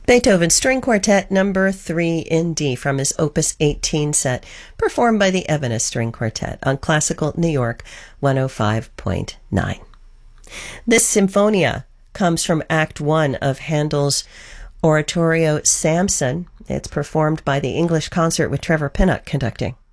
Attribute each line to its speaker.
Speaker 1: Beethoven String Quartet Number 3 in D from his Opus 18 set, performed by the Evanes String Quartet on Classical New York 105.9. This Symphonia comes from Act 1 of Handel's Oratorio Samson. It's performed by the English Concert with Trevor Pinnock conducting.